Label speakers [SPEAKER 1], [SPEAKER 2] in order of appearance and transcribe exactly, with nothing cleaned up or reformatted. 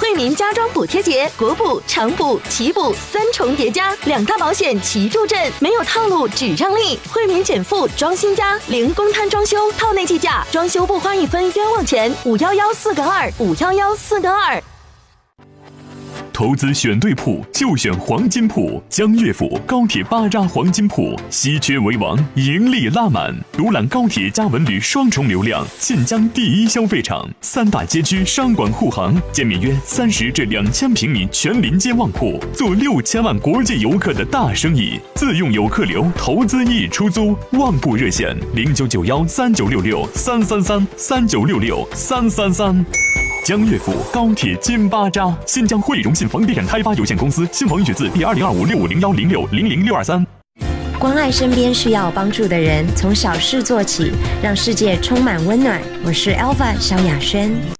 [SPEAKER 1] 惠民家装补贴节，国补、长补、奇补三重叠加，两大保险齐助阵，没有套路只让利。惠民减负装新家，零公摊装修，套内计价，装修不花一分冤枉钱。五幺幺四个二，五幺幺四个二。
[SPEAKER 2] 投资选对铺就选黄金铺，江乐府高铁巴扎黄金铺，稀缺为王，盈利拉满。独揽高铁加文旅双重流量，晋江第一消费场，三大街区商管护航，建面约三十至两千平米全临街旺铺，做六千万国际游客的大生意。自用游客流，投资易出租，旺铺热线零九九幺三九六六三三三三九六六三三三。江乐府高铁金巴扎，新疆汇荣信房地产开发有限公司，新房预取自第二零二五六五零幺零六零零六二三。
[SPEAKER 3] 关爱身边需要帮助的人，从小事做起，让世界充满温暖。我是 Alpha 萧亚轩。